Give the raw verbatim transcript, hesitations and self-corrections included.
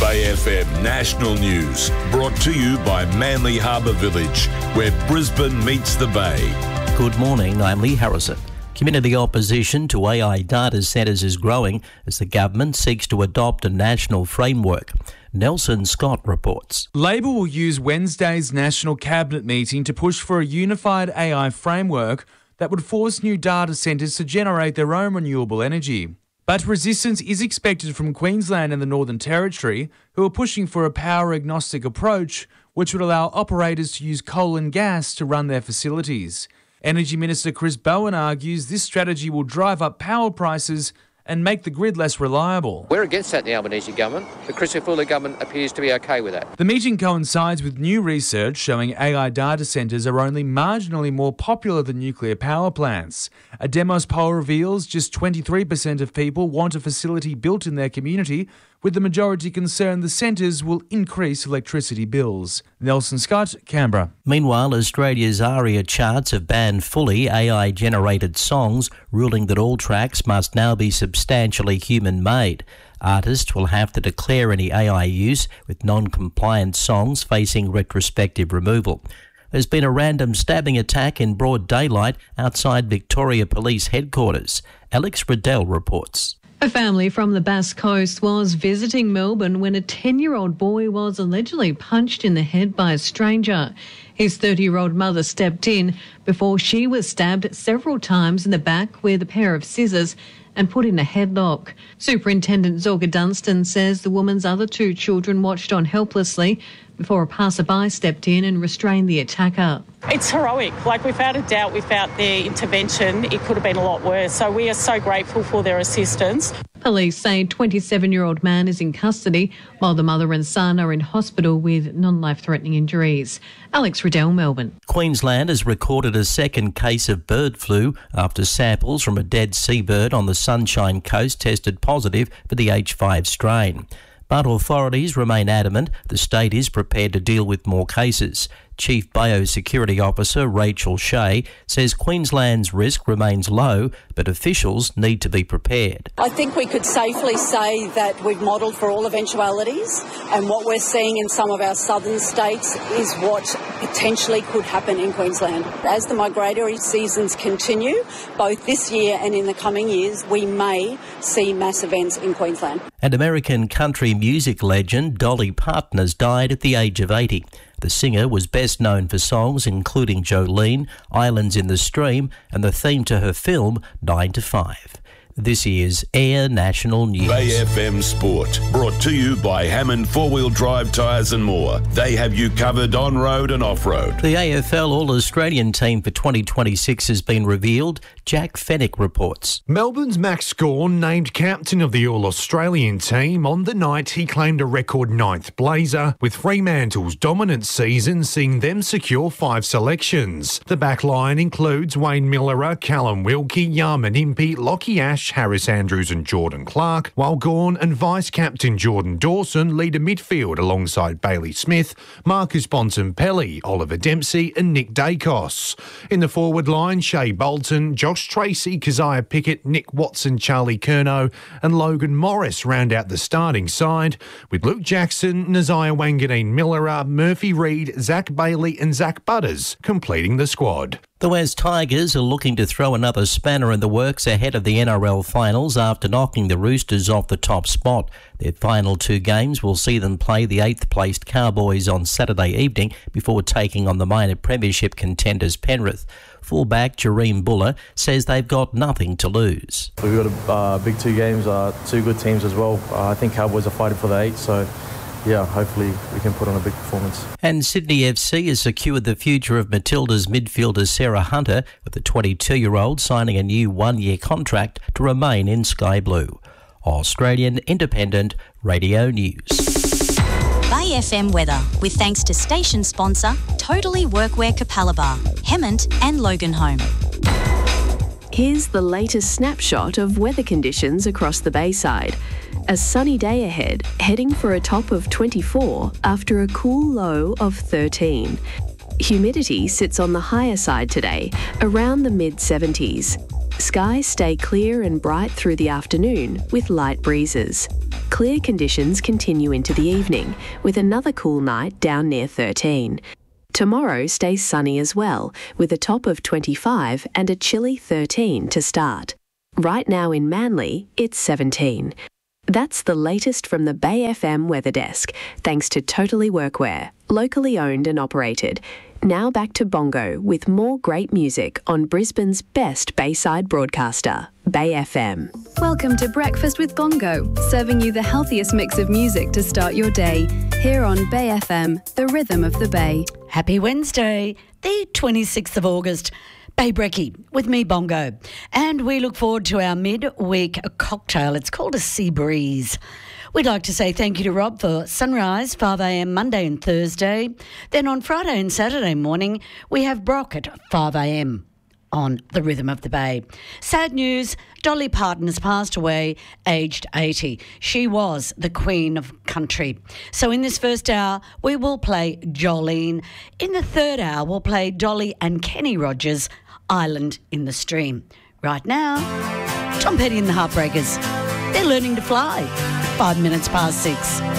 Bay F M National News, brought to you by Manly Harbour Village, where Brisbane meets the Bay. Good morning, I'm Lee Harrison. Community opposition to A I data centres is growing as the government seeks to adopt a national framework. Nelson Scott reports. Labor will use Wednesday's National Cabinet meeting to push for a unified A I framework that would force new data centres to generate their own renewable energy. But resistance is expected from Queensland and the Northern Territory, who are pushing for a power-agnostic approach which would allow operators to use coal and gas to run their facilities. Energy Minister Chris Bowen argues this strategy will drive up power prices and make the grid less reliable. We're against that in the Albanese government. The Crisafulli government appears to be okay with that. The meeting coincides with new research showing A I data centres are only marginally more popular than nuclear power plants. A Demos poll reveals just twenty-three percent of people want a facility built in their community, with the majority concerned the centres will increase electricity bills. Nelson Scott, Canberra. Meanwhile, Australia's ARIA charts have banned fully A I-generated songs, ruling that all tracks must now be substantially human-made. Artists will have to declare any A I use, with non-compliant songs facing retrospective removal. There's been a random stabbing attack in broad daylight outside Victoria Police Headquarters. Alex Riddell reports. A family from the Bass Coast was visiting Melbourne when a ten-year-old boy was allegedly punched in the head by a stranger. His thirty-year-old mother stepped in before she was stabbed several times in the back with a pair of scissors and put in a headlock. Superintendent Zorga Dunstan says the woman's other two children watched on helplessly before a passerby stepped in and restrained the attacker. It's heroic. Like, without a doubt, without their intervention, it could have been a lot worse. So we are so grateful for their assistance. Police say a twenty-seven-year-old man is in custody, while the mother and son are in hospital with non-life-threatening injuries. Alex Riddell, Melbourne. Queensland has recorded a second case of bird flu after samples from a dead seabird on the Sunshine Coast tested positive for the H five strain. But authorities remain adamant the state is prepared to deal with more cases. Chief Biosecurity Officer Rachel Shea says Queensland's risk remains low, but officials need to be prepared. I think we could safely say that we've modelled for all eventualities, and what we're seeing in some of our southern states is what potentially could happen in Queensland. As the migratory seasons continue, both this year and in the coming years, we may see mass events in Queensland. And American country music legend Dolly Parton has died at the age of eighty. The singer was best known for songs including Jolene, Islands in the Stream, and the theme to her film nine to five. This is Air National News. Bay F M Sport, brought to you by Hammond Four-Wheel Drive Tyres and More. They have you covered on-road and off-road. The A F L All-Australian team for twenty twenty-six has been revealed. Jack Fennick reports. Melbourne's Max Gawn named captain of the All-Australian team. On the night, he claimed a record ninth blazer, with Fremantle's dominant season seeing them secure five selections. The back line includes Wayne Millerer, Callum Wilkie, Yarman Impey, Lockie Ash, Harris Andrews and Jordan Clark, while Gawn and vice-captain Jordan Dawson lead a midfield alongside Bailey Smith, Marcus Bontempelli, Oliver Dempsey and Nick Dacos. In the forward line, Shea Bolton, Josh Tracy, Keziah Pickett, Nick Watson, Charlie Curnow and Logan Morris round out the starting side, with Luke Jackson, Naziah Wanganeen Millerer, Murphy Reid, Zach Bailey and Zach Butters completing the squad. The West Tigers are looking to throw another spanner in the works ahead of the N R L finals after knocking the Roosters off the top spot. Their final two games will see them play the eighth-placed Cowboys on Saturday evening before taking on the minor premiership contenders Penrith. Fullback Jareem Buller says they've got nothing to lose. We've got a uh, big two games, uh, two good teams as well. Uh, I think Cowboys are fighting for the eight, so yeah, hopefully we can put on a big performance. And Sydney F C has secured the future of Matilda's midfielder Sarah Hunter, with the twenty-two-year-old signing a new one-year contract to remain in Sky Blue. Australian Independent Radio News. Bay F M weather, with thanks to station sponsor Totally Workwear Capalaba, Hemmant and Loganholme. Here's the latest snapshot of weather conditions across the Bayside. A sunny day ahead, heading for a top of twenty-four after a cool low of thirteen. Humidity sits on the higher side today, around the mid seventies. Skies stay clear and bright through the afternoon with light breezes. Clear conditions continue into the evening with another cool night down near thirteen. Tomorrow stays sunny as well with a top of twenty-five and a chilly thirteen to start. Right now in Manly, it's seventeen. That's the latest from the Bay F M Weather Desk, thanks to Totally Workwear, locally owned and operated. Now back to Bongo with more great music on Brisbane's best Bayside broadcaster, Bay F M. Welcome to Breakfast with Bongo, serving you the healthiest mix of music to start your day. Here on Bay F M, the rhythm of the Bay. Happy Wednesday, the twenty-sixth of August. Bay Brekkie with me, Bongo. And we look forward to our mid-week cocktail. It's called a Sea Breeze. We'd like to say thank you to Rob for sunrise, five a m Monday and Thursday. Then on Friday and Saturday morning, we have Brock at five a m on the Rhythm of the Bay. Sad news, Dolly Parton has passed away, aged eighty. She was the Queen of Country. So in this first hour, we will play Jolene. In the third hour, we'll play Dolly and Kenny Rogers, Island in the Stream. Right now, Tom Petty and the Heartbreakers. They're learning to fly. Five minutes past six.